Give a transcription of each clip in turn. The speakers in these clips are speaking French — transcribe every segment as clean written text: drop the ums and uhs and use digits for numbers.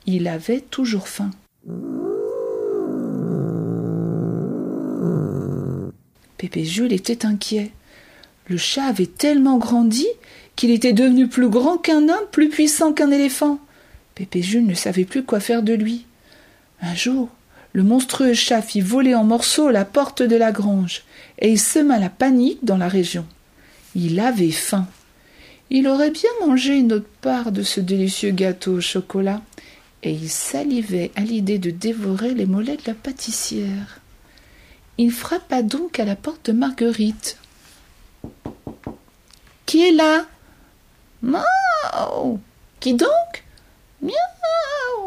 Il avait toujours faim. Pépé Jules était inquiet. Le chat avait tellement grandi qu'il était devenu plus grand qu'un homme, plus puissant qu'un éléphant. Pépé Jules ne savait plus quoi faire de lui. Un jour, le monstrueux chat fit voler en morceaux la porte de la grange et il sema la panique dans la région. Il avait faim. Il aurait bien mangé une autre part de ce délicieux gâteau au chocolat et il salivait à l'idée de dévorer les mollets de la pâtissière. Il frappa donc à la porte de Marguerite. « Qui est là ?»« Miaou !»« Qui donc ?»« Miaou !»«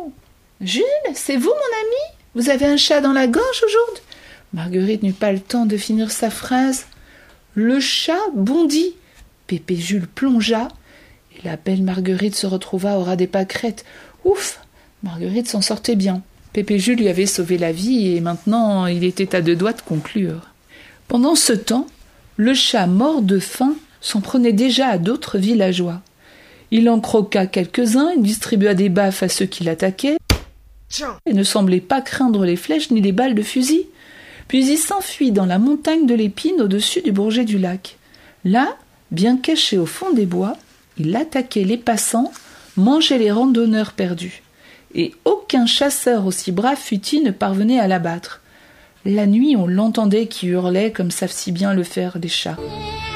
Jules, c'est vous, mon ami ? Vous avez un chat dans la gorge aujourd'hui ?» Marguerite n'eut pas le temps de finir sa phrase. Le chat bondit. Pépé Jules plongea et la belle Marguerite se retrouva au ras des pâquerettes. Ouf ! Marguerite s'en sortait bien. Pépé Jules lui avait sauvé la vie et maintenant il était à 2 doigts de conclure. Pendant ce temps, le chat mort de faim s'en prenait déjà à d'autres villageois. Il en croqua quelques-uns, il distribua des baffes à ceux qui l'attaquaient et ne semblait pas craindre les flèches ni les balles de fusil. Puis il s'enfuit dans la montagne de l'Épine au-dessus du Bourget du Lac. Là, bien caché au fond des bois, il attaquait les passants, mangeait les randonneurs perdus. Et aucun chasseur aussi brave fût-il ne parvenait à l'abattre. La nuit, on l'entendait qui hurlait comme savent si bien le faire les chats.